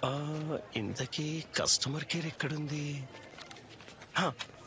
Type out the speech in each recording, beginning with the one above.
ఆ, ఇంతకీ customer care ఎక్కడుంది? హా,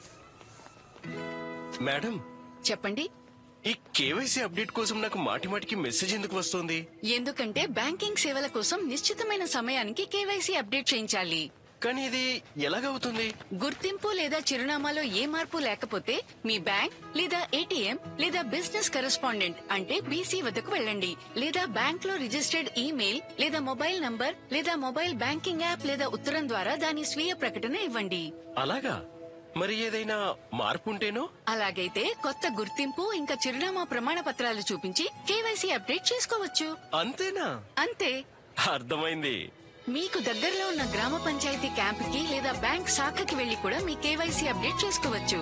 మేడం, చెప్పండి. ఈ కేవైసీ అప్డేట్ కోసం నాకు మాటి మాటికి మెసేజ్ ఎందుకు వస్తుంది? ఎందుకంటే బ్యాంకింగ్ సేవల కోసం నిశ్చితమైన సమయానికి కేవైసీ అప్డేట్ చేయించాలి. కానీ ఇది ఎలాగవుతుంది? గుర్తింపు లేదా చిరునామాలో ఏ మార్పు లేకపోతే మీ బ్యాంక్ లేదా ఏటీఎం లేదా బిజినెస్ కరెస్పాండెంట్ అంటే బీసీ వద్దకు వెళ్ళండి, లేదా బ్యాంక్ లో రిజిస్టర్డ్ ఈమెయిల్ లేదా మొబైల్ నంబర్ లేదా మొబైల్ బ్యాంకింగ్ యాప్ లేదా ఉత్తరం ద్వారా దాని స్వీయ ప్రకటన ఇవ్వండి. అలాగా? మరి ఏదైనా మార్పు ఉంటేనో? అలాగైతే కొత్త గుర్తింపు ఇంకా చిరునామా ప్రమాణ పత్రాలు చూపించి కేవైసీ అప్డేట్ చేసుకోవచ్చు. అంతేనా? అంతే. అర్థమైంది. మీకు దగ్గరలో ఉన్న గ్రామ పంచాయతీ క్యాంపుకి లేదా బ్యాంక్ శాఖకి వెళ్లి కూడా మీ కేవైసీ అప్డేట్ చేసుకోవచ్చు.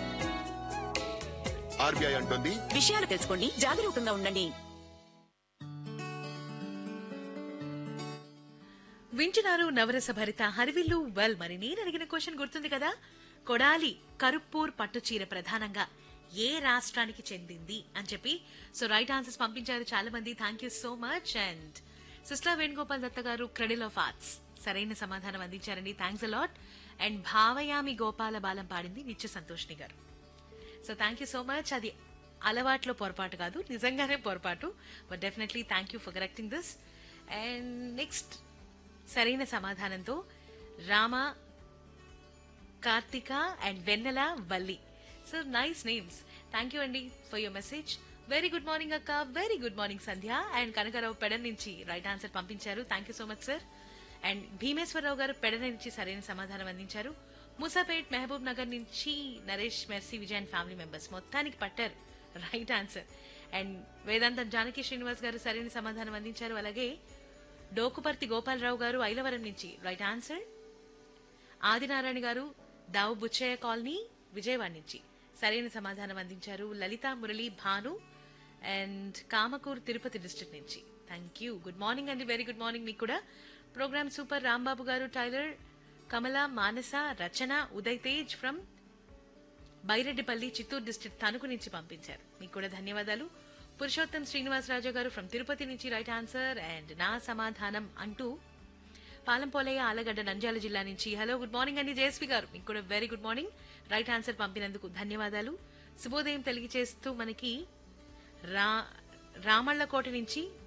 ఆర్బీఐ అంటుంది, విషయాలు తెలుసుకోండి, జాగరూకంగా ఉండండి. వింటున్నారు నవరస భరిత హరివిల్లు. వెల్, మరి నేను అడిగిన క్వశ్చన్ గుర్తుంది కదా, కొడాలి కరుప్పూర్ పట్టుచీర ప్రధానంగా ఏ రాష్ట్రానికి చెందింది అని చెప్పి. సో రైట్ ఆన్సర్స్ పంపించారు చాలా మంది. Thank you so much. And sister Venugopal దత్త గారు క్రెడిల్ ఆఫ్ ఆర్ట్స్ సరైన సమాధానం అందించారండి. Thanks a lot. అండ్ భావయామి గోపాల బాలం పాడింది నిత్య సంతోష్ని గారు. So thank you so much. అది అలవాట్లో పొరపాటు కాదు, నిజంగానే పొరపాటు. But definitely thank you for correcting this. And next సరైన సమాధానంతో Rama, Karthika and Vennela Valli. So nice names. Thank you అండి for your message. Very good morning అక్క, very good morning Sandhya. And Kanaka Rao Pedana నుంచి రైట్ ఆన్సర్ పంపించారు. Thank you so much sir. And Bhimeswara Rao గారు పెడన నుంచి సరైన సమాధానం అందించారు. మూసాపేట్ మహబూబ్ నగర్ నుంచి Naresh, mercy, Vijay and family members మొత్తానికి పట్టారు రైట్ ఆన్సర్. అండ్ వేదాంతం జానకి శ్రీనివాస్ గారు సరైన సమాధానం అందించారు. అలాగే డోకుపర్తి గోపాలరావు గారు ఐలవరం నుంచి రైట్ ఆన్సర్. ఆదినారాయణ గారు దావు బుచ్చయ్య కాలనీ విజయవాడ నుంచి సరైన సమాధానం అందించారు. లలిత, మురళి, భాను అండ్ కామకూర్ తిరుపతి డిస్ట్రిక్ట్ నుంచి థ్యాంక్ యూ. గుడ్ మార్నింగ్ అండి, వెరీ గుడ్ మార్నింగ్ మీకు కూడా. Programme super. రాంబాబు గారు, tailor, Kamala, Manasa, Rachana, Uday Tej from Baireddipalli Chittoor district Tanuku నుంచి పంపించారు. మీకు కూడా ధన్యవాదాలు. పురుషోత్తం శ్రీనివాసరాజు గారు ఫ్రమ్ తిరుపతి నుంచి రైట్ ఆన్సర్. అండ్ నా సమాధానం అంటూ పాలంపోలయ్య, ఆలగడ్డ, నంద్యాల జిల్లా నుంచి హలో గుడ్ మార్నింగ్ అండి జయశ్రీ గారు, మీకు కూడా very good morning. Right answer పంపినందుకు ధన్యవాదాలు. శుభోదయం తెలియజేస్తూ మనకి రామళ్ళకోట నుంచి